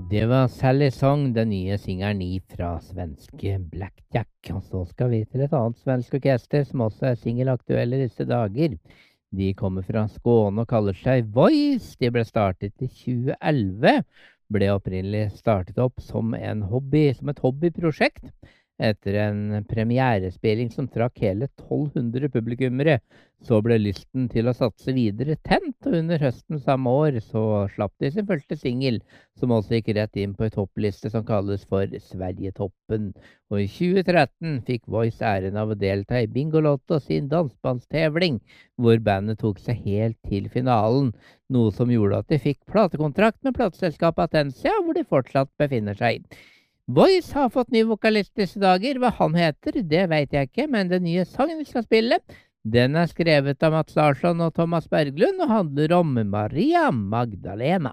Det var Sally Song, den nye singeren fra svenske Blackjack. Og så skal vi til et annet svensk orkester som også er singelaktuelle disse dager. De kommer fra Skåne og kaller seg Voice. De ble startet i 2011. Ble opprinnelig startet opp som et hobbyprosjekt. Etter en premierespilling som trakk hele 1200 publikummere, så ble lysten til å satse videre tent, og under høsten samme år så slapp de sin første singel, som også gikk rett inn på en toppliste som kalles for Sverietoppen. Og i 2013 fikk Voice æren av å delta i Bingolotto sin dansebandstevling, hvor bandet tok seg helt til finalen, noe som gjorde at de fikk platekontrakt med plateselskapet Atensia, hvor de fortsatt befinner seg. Voice har fått ny vokalist disse dager. Hva han heter, det vet jeg ikke, men den nye sangen vi skal spille, den er skrevet av Mats Larsson og Thomas Berglund og handler om Maria Magdalena.